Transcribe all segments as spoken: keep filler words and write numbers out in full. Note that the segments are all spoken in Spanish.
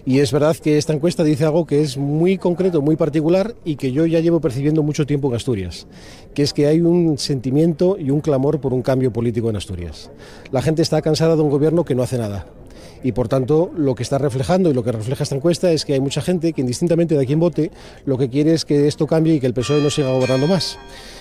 Y es verdad que esta encuesta dice algo que es muy concreto, muy particular y que yo ya llevo percibiendo mucho tiempo en Asturias, que es que hay un sentimiento y un clamor por un cambio político en Asturias. La gente está cansada de un gobierno que no hace nada. Y por tanto, lo que está reflejando y lo que refleja esta encuesta es que hay mucha gente que, indistintamente de quién vote, lo que quiere es que esto cambie y que el P S O E no siga gobernando más.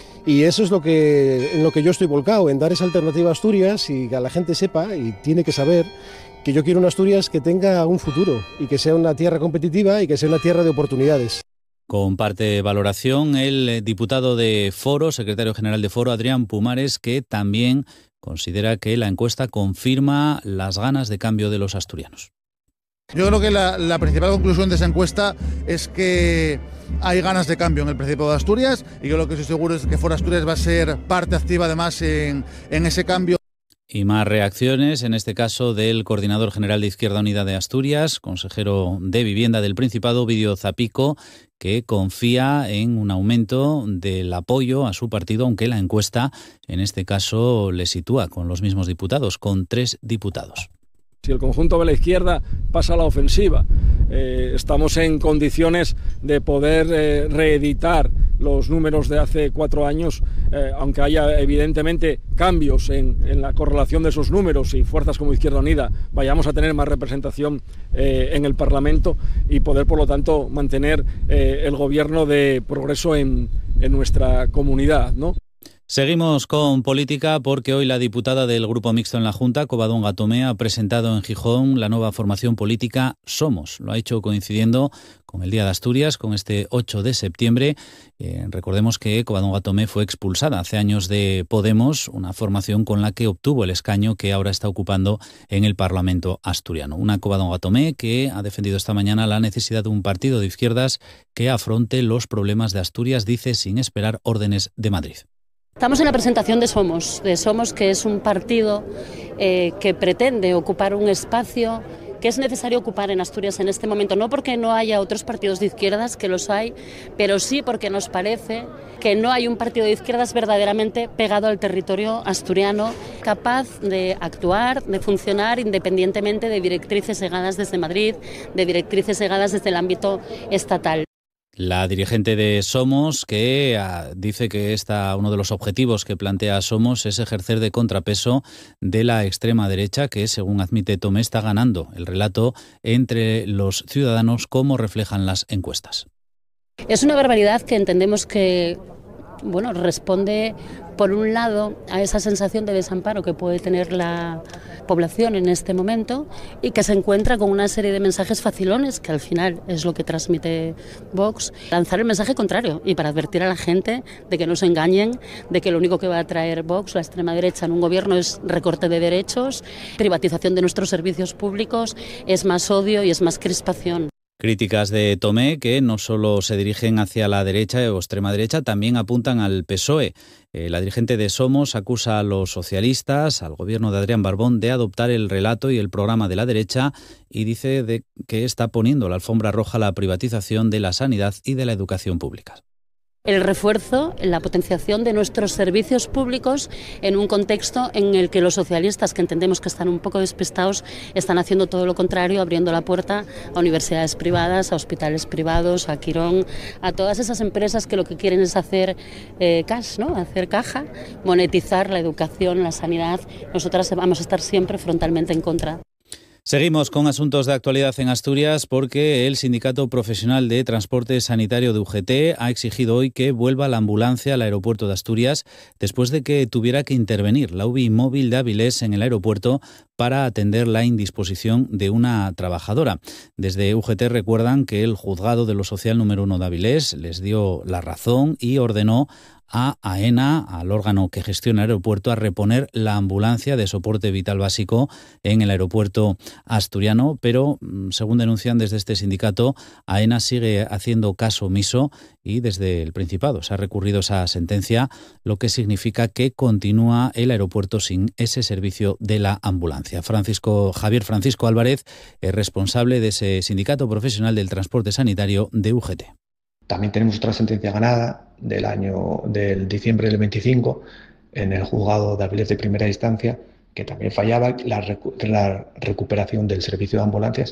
Y eso es lo que, en lo que yo estoy volcado, en dar esa alternativa a Asturias y que la gente sepa y tiene que saber que yo quiero una Asturias que tenga un futuro y que sea una tierra competitiva y que sea una tierra de oportunidades. Comparte valoración el diputado de Foro, secretario general de Foro, Adrián Pumares, que también considera que la encuesta confirma las ganas de cambio de los asturianos. Yo creo que la, la principal conclusión de esa encuesta es que hay ganas de cambio en el Principado de Asturias y yo lo que estoy seguro es que Foro Asturias va a ser parte activa además en, en ese cambio. Y más reacciones, en este caso del coordinador general de Izquierda Unida de Asturias, consejero de Vivienda del Principado, Ovidio Zapico, que confía en un aumento del apoyo a su partido, aunque la encuesta en este caso le sitúa con los mismos diputados, con tres diputados. Si el conjunto de la izquierda pasa a la ofensiva, eh, estamos en condiciones de poder eh, reeditar los números de hace cuatro años, eh, aunque haya evidentemente cambios en, en la correlación de esos números y fuerzas como Izquierda Unida vayamos a tener más representación eh, en el Parlamento y poder, por lo tanto, mantener eh, el gobierno de progreso en, en nuestra comunidad, ¿no? Seguimos con política porque hoy la diputada del Grupo Mixto en la Junta, Covadonga Tomé, ha presentado en Gijón la nueva formación política Somos. Lo ha hecho coincidiendo con el Día de Asturias, con este ocho de septiembre. Eh, recordemos que Covadonga Tomé fue expulsada hace años de Podemos, una formación con la que obtuvo el escaño que ahora está ocupando en el Parlamento asturiano. Una Covadonga Tomé que ha defendido esta mañana la necesidad de un partido de izquierdas que afronte los problemas de Asturias, dice, sin esperar órdenes de Madrid. Estamos en la presentación de Somos, de Somos, que es un partido eh, que pretende ocupar un espacio que es necesario ocupar en Asturias en este momento, no porque no haya otros partidos de izquierdas, que los hay, pero sí porque nos parece que no hay un partido de izquierdas verdaderamente pegado al territorio asturiano, capaz de actuar, de funcionar independientemente de directrices segadas desde Madrid, de directrices segadas desde el ámbito estatal. La dirigente de Somos, que uh, dice que esta, uno de los objetivos que plantea Somos es ejercer de contrapeso de la extrema derecha, que, según admite Tomé, está ganando el relato entre los ciudadanos, como reflejan las encuestas. Es una barbaridad que entendemos que, bueno, responde, por un lado, a esa sensación de desamparo que puede tener la población en este momento y que se encuentra con una serie de mensajes facilones, que al final es lo que transmite Vox, lanzar el mensaje contrario y para advertir a la gente de que no se engañen, de que lo único que va a traer Vox, la extrema derecha, en un gobierno es recorte de derechos, privatización de nuestros servicios públicos, es más odio y es más crispación. Críticas de Tomé que no solo se dirigen hacia la derecha o extrema derecha, también apuntan al P S O E. Eh, la dirigente de Somos acusa a los socialistas, al gobierno de Adrián Barbón, de adoptar el relato y el programa de la derecha y dice de que está poniendo la alfombra roja a la privatización de la sanidad y de la educación pública. El refuerzo, la potenciación de nuestros servicios públicos en un contexto en el que los socialistas, que entendemos que están un poco despistados, están haciendo todo lo contrario, abriendo la puerta a universidades privadas, a hospitales privados, a Quirón, a todas esas empresas que lo que quieren es hacer eh, cash, ¿no? Hacer caja, monetizar la educación, la sanidad. Nosotras vamos a estar siempre frontalmente en contra. Seguimos con asuntos de actualidad en Asturias porque el Sindicato Profesional de Transporte Sanitario de U G T ha exigido hoy que vuelva la ambulancia al aeropuerto de Asturias después de que tuviera que intervenir la U B I móvil de Avilés en el aeropuerto para atender la indisposición de una trabajadora. Desde U G T recuerdan que el juzgado de lo social número uno de Avilés les dio la razón y ordenó a AENA, al órgano que gestiona el aeropuerto, a reponer la ambulancia de soporte vital básico en el aeropuerto asturiano, pero según denuncian desde este sindicato, AENA sigue haciendo caso omiso y desde el Principado se ha recurrido esa sentencia, lo que significa que continúa el aeropuerto sin ese servicio de la ambulancia. Francisco Javier Francisco Álvarez es responsable de ese sindicato profesional del transporte sanitario de U G T. También tenemos otra sentencia ganada del año del diciembre del veinticinco en el juzgado de Avilés de primera instancia, que también fallaba la, recu- la recuperación del servicio de ambulancias